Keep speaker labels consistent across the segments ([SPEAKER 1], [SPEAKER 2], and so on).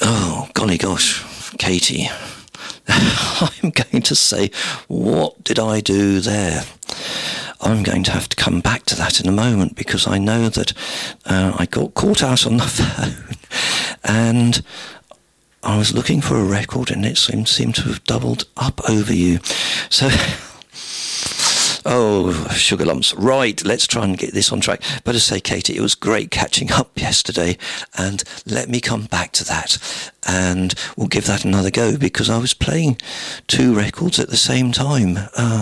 [SPEAKER 1] Oh, golly gosh, Katie. I'm going to say, what did I do there? I'm going to have to come back to that in a moment, because I know that I got caught out on the phone and I was looking for a record and it seemed to have doubled up over you. So... Oh, sugar lumps. Right, let's try and get this on track. But to say, Katie, it was great catching up yesterday, and let me come back to that, and we'll give that another go, because I was playing 2 records at the same time.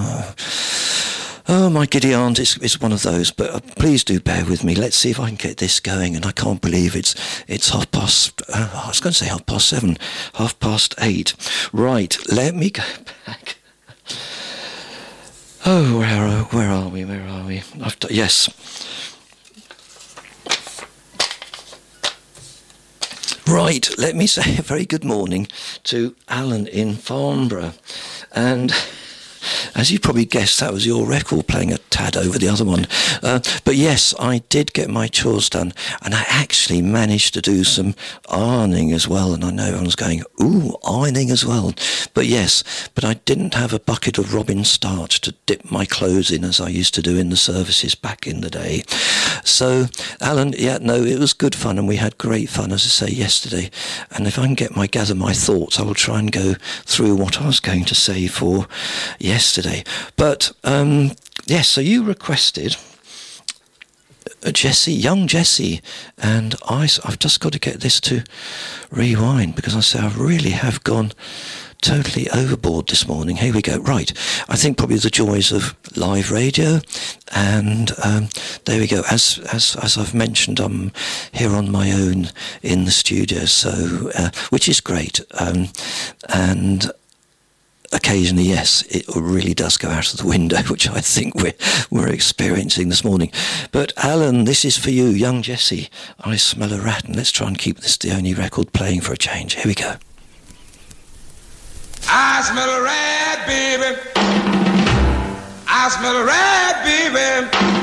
[SPEAKER 1] Oh, my giddy aunt, it's one of those, but please do bear with me. Let's see if I can get this going, and I can't believe it's 7:30, 8:30. Right, let me go back. Oh, where are we? Yes. Right, let me say a very good morning to Alan in Farnborough. And as you probably guessed, that was your record playing a tad over the other one. But yes, I did get my chores done, and I actually managed to do some ironing as well. And I know everyone's going, ooh, ironing as well. But yes, but I didn't have a bucket of Robin starch to dip my clothes in as I used to do in the services back in the day. So, Alan, yeah, no, it was good fun, and we had great fun, as I say, yesterday. And if I can gather my thoughts, I will try and go through what I was going to say for yesterday. But yes, so you requested young Jessie, and I've just got to get this to rewind, because I say I really have gone totally overboard this morning. Here we go. Right, I think probably the joys of live radio, and there we go. As I've mentioned, I'm here on my own in the studio, so which is great, and occasionally, yes, it really does go out of the window, which I think we're experiencing this morning. But Alan, this is for you, young Jessie. I smell a rat, and let's try and keep this the only record playing for a change. Here we go.
[SPEAKER 2] I smell a rat, baby. I smell a rat, baby.